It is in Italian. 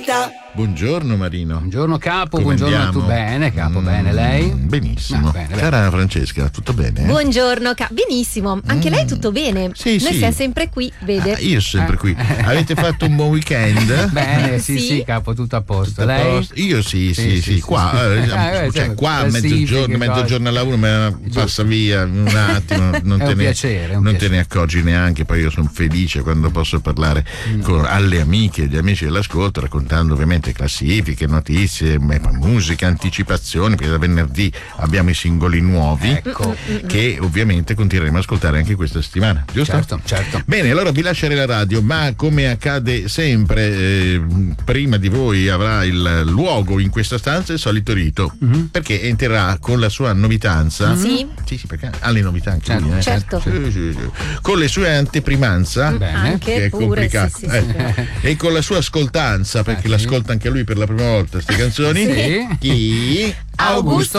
verità. Buongiorno Marino. Buongiorno capo, Come buongiorno andiamo? tu bene, capo, bene, lei? Benissimo. Bene. Cara Francesca, tutto bene? Buongiorno, benissimo, anche lei tutto bene? Sì, Noi sì. siamo sempre qui, vede? Io sono sempre qui. Avete fatto un buon weekend? Bene, sì, Sì. capo, tutto a posto. Tutto a Lei? posto? Io sì. Sì. Qua, cioè, qua classifiche, mezzogiorno al lavoro me passa via un attimo, non È te un ne, piacere, è un non te piacere. ne accorgi neanche. Poi io sono felice quando posso parlare alle amiche e agli amici dell'ascolto, raccontando ovviamente classifiche, notizie, musica, anticipazioni, perché da venerdì abbiamo i singoli nuovi Ecco. che ovviamente continueremo ad ascoltare anche questa settimana, giusto? Certo. Bene, allora vi lascerei la radio, ma come accade sempre, prima di voi avrà il luogo in questa stanza il solito rito, perché entrerà con la sua novitanza. Sì. Sì, perché ha le novità anche lui, eh? Certo. Sì. Con le sue anteprimanza, Bene. Anche che è pure, complicato, sì, sì. e con la sua ascoltanza, perché sì. l'ascolta anche lui per la prima volta queste canzoni. Sì. Chi? Augusto